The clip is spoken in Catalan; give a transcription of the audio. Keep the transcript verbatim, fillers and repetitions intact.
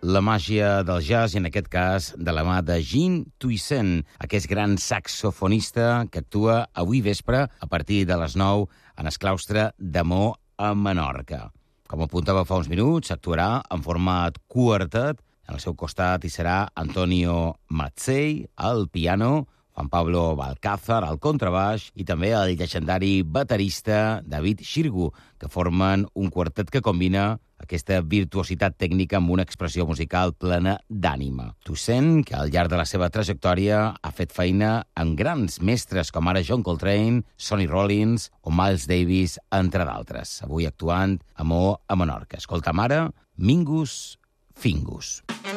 la màgia del jazz, i en aquest cas de la mà de Jean Toussaint, aquest gran saxofonista que actua avui vespre a partir de les nou en el claustre d'Amor a Menorca. Com apuntava fa uns minuts, actuarà en format quartet. Al seu costat hi serà Antonio Mazzei al piano, Juan Pablo Balcázar al contrabaix i també el llegendari baterista David Xirgu, que formen un quartet que combina aquesta virtuositat tècnica amb una expressió musical plena d'ànima. Toussaint, que al llarg de la seva trajectòria ha fet feina amb grans mestres com ara John Coltrane, Sonny Rollins o Miles Davis, entre d'altres. Avui actuant Amor a Menorca. Escolta'm ara Mingus Fingus.